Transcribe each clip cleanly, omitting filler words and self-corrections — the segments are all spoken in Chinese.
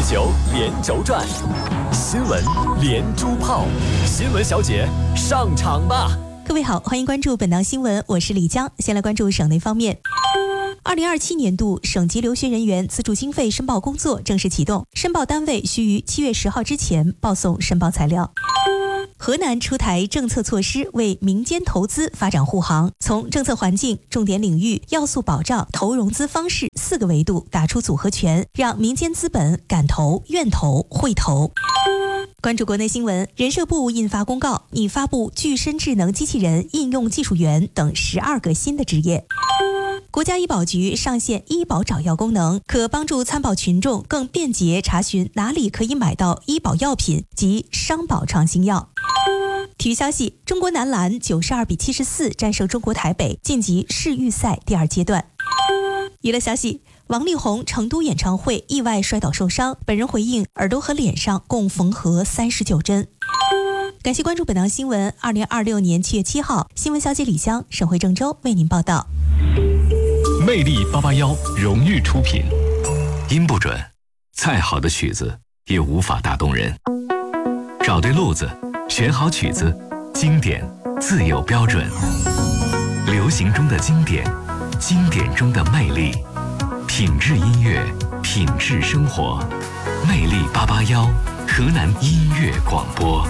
球连轴转，新闻连珠炮，新闻小姐上场吧！ 各位好，欢迎关注本档新闻，我是李江。先来关注省内方面。2027年度省级留学人员资助经费申报工作正式启动，申报单位需于7月10号之前报送申报材料。河南出台政策措施为民间投资发展护航，从政策环境、重点领域、要素保障、投融资方式4个维度打出组合拳，让民间资本敢投、愿投、会投。关注国内新闻，人社部印发公告，拟发布具身智能机器人应用技术员等12个新的职业。国家医保局上线医保找药功能，可帮助参保群众更便捷查询哪里可以买到医保药品及商保创新药。体育消息，中国男篮92比74战胜中国台北，晋级世预赛第2阶段。娱乐消息，王力宏成都演唱会意外摔倒受伤，本人回应耳朵和脸上共缝合39针。感谢关注本档新闻。2026年7月7号，新闻小姐李湘、沈慧郑州为您报道。 魅力881荣誉出品。音不准，再好的曲子也无法打动人。找对路子，选好曲子，经典自有标准。流行中的经典，经典中的魅力，品质音乐，品质生活。魅力881，河南音乐广播。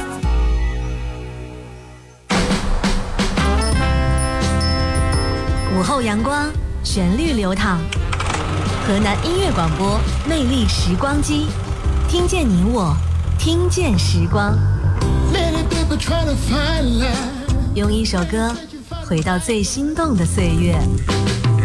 午后阳光，旋律流淌，河南音乐广播，魅力时光机，听见你我，听见时光。用一首歌回到最心动的岁月。